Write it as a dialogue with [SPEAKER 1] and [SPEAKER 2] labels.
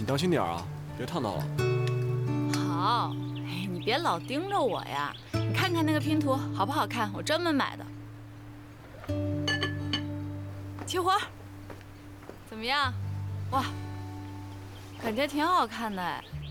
[SPEAKER 1] 当心点啊，别烫到了。
[SPEAKER 2] 好，哎，你别老盯着我呀，你看看那个拼图好不好看？我专门买的。齐活，怎么样？哇，感觉挺好看的哎。